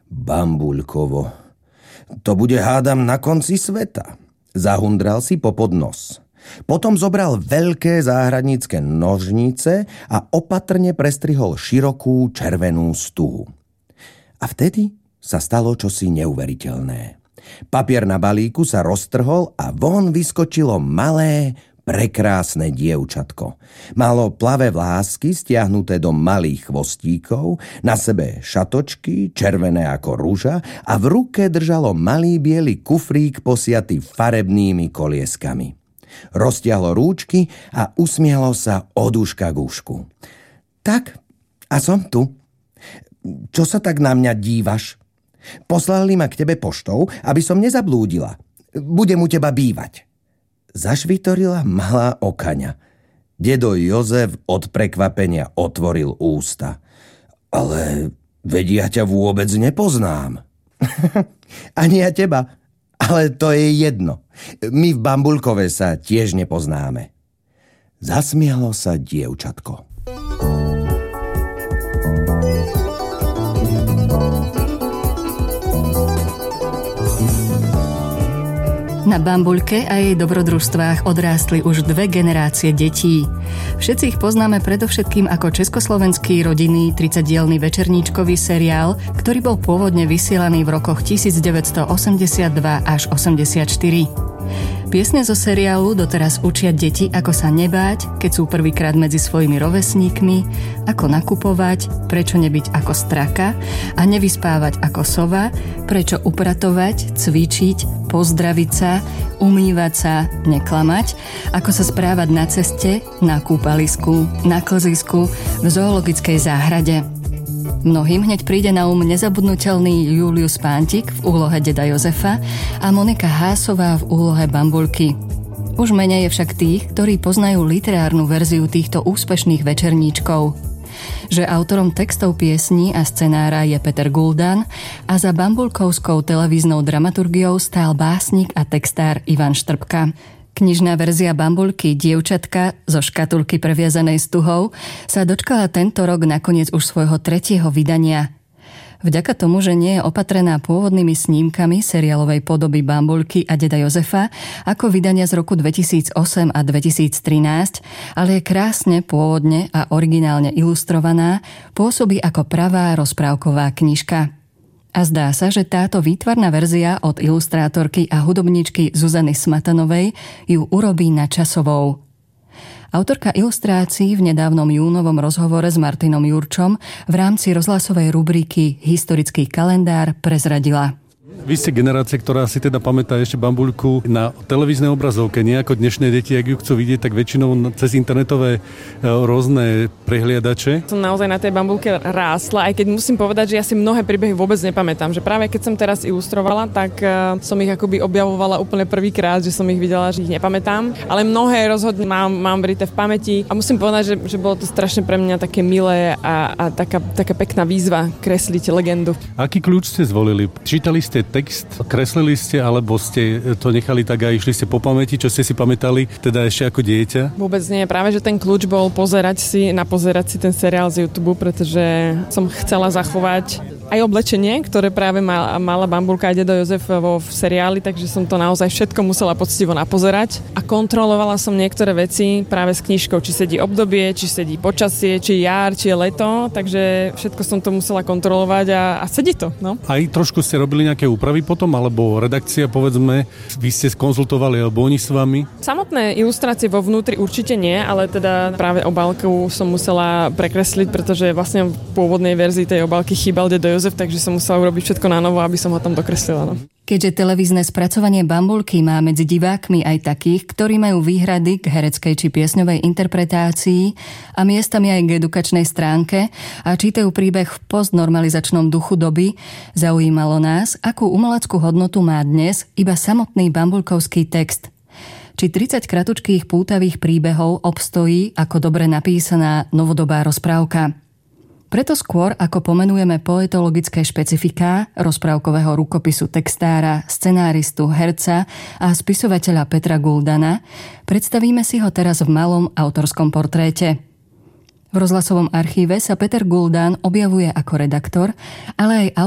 Bambuľkovo. To bude, hádam, na konci sveta. Zahundral si popod nos. Potom zobral veľké záhradnícke nožnice a opatrne prestrihol širokú červenú stuhu. A vtedy sa stalo čosi neuveriteľné. Papier na balíku sa roztrhol a von vyskočilo malé, prekrásne dievčatko. Malo plavé vlásky stiahnuté do malých chvostíkov, na sebe šatočky, červené ako ruža a v ruke držalo malý biely kufrík posiatý farebnými kolieskami. Roztiahlo rúčky a usmialo sa od uška k ušku. Tak, a som tu. Čo sa tak na mňa dívaš? Poslali ma k tebe poštou, aby som nezablúdila. Budem u teba bývať. Zašvitorila malá okaňa. Dedo Jozef od prekvapenia otvoril ústa. Ale veď ja ťa vôbec nepoznám. Ani ja teba, ale to je jedno. My v Bambuľkove sa tiež nepoznáme. Zasmialo sa dievčatko. Na Bambuľke a jej dobrodružstvách odrástli už 2 generácie detí. Všetci ich poznáme predovšetkým ako československý rodinný 30-dielny večerníčkový seriál, ktorý bol pôvodne vysielaný v rokoch 1982 až 84. Piesne zo seriálu doteraz učia deti, ako sa nebáť, keď sú prvýkrát medzi svojimi rovesníkmi, ako nakupovať, prečo nebyť ako straka a nevyspávať ako sova, prečo upratovať, cvičiť, pozdraviť sa, umývať sa, neklamať, ako sa správať na ceste, na kúpalisku, na klzisku, v zoologickej záhrade. Mnohým hneď príde na nezabudnutelný Julius Pántik v úlohe deda Jozefa a Monika Hásová v úlohe Bambuľky. Už menej je však tých, ktorí poznajú literárnu verziu týchto úspešných večerníčkov. Že autorom textov piesní a scenára je Peter Guldan a za bambulkovskou televíznou dramaturgiou stál básnik a textár Ivan Štrbka. Knižná verzia Bambuľky Dievčatka zo škatulky previazanej stuhou sa dočkala tento rok nakoniec už svojho 3. vydania. Vďaka tomu, že nie je opatrená pôvodnými snímkami seriálovej podoby Bambuľky a deda Jozefa ako vydania z roku 2008 a 2013, ale je krásne, pôvodne a originálne ilustrovaná, pôsobí ako pravá rozprávková knižka. A zdá sa, že táto výtvarná verzia od ilustrátorky a hudobníčky Zuzany Smatanovej ju urobí nadčasovou. Autorka ilustrácií v nedávnom júnovom rozhovore s Martinom Jurčom v rámci rozhlasovej rubriky Historický kalendár prezradila. Vy ste generácia, ktorá si teda pamätá ešte Bambuľku na televíznej obrazovke, nie ako dnešné deti, ak ju chcú vidieť, tak väčšinou cez internetové rôzne prehliadače. Som naozaj na tej Bambuľke rástla, aj keď musím povedať, že ja si mnohé príbehy vôbec nepamätám, že práve keď som teraz ilustrovala, tak som ich akoby objavovala úplne prvýkrát, že som ich videla, že ich nepamätám, ale mnohé rozhodne mám vrité v pamäti a musím povedať, že bolo to strašne pre mňa také milé a taká pekná výzva kresliť legendu. Aký kľúč ste zvolili? Čítali ste text, kreslili ste, alebo ste to nechali tak a išli ste po pamäti, čo ste si pamätali, teda ešte ako dieťa? Vôbec nie, práve že ten kľúč bol pozerať si ten seriál z YouTube, pretože som chcela zachovať aj oblečenie, ktoré práve mala Bambuľka a dedo Jozef v seriáli, takže som to naozaj všetko musela poctivo napozerať a kontrolovala som niektoré veci práve s knižkou, či sedí obdobie, či sedí počasie, či jar, či je leto, takže všetko som to musela kontrolovať a sedí to. No. Aj trošku ste robili nejaké úpravy potom, alebo redakcia, povedzme, vy ste skonzultovali, alebo oni s vami? Samotné ilustrácie vo vnútri určite nie, ale teda práve obálku som musela prekresliť, pretože vlastne v pôvodnej verzii tej obálky chýbal dedo Jozef, takže som musela urobiť všetko na novo, aby som ho tam dokreslila. No. Keďže televízne spracovanie Bambuľky má medzi divákmi aj takých, ktorí majú výhrady k hereckej či piesňovej interpretácii a miestami aj k edukačnej stránke a čítajú príbeh v postnormalizačnom duchu doby, zaujímalo nás, akú umeleckú hodnotu má dnes iba samotný bambuľkovský text. Či 30 kratučkých pútavých príbehov obstojí ako dobre napísaná novodobá rozprávka. Preto skôr, ako pomenujeme poetologické špecifiká rozprávkového rukopisu textára, scenáristu, herca a spisovateľa Petra Guldana, predstavíme si ho teraz v malom autorskom portréte. V rozhlasovom archíve sa Peter Guldan objavuje ako redaktor, ale aj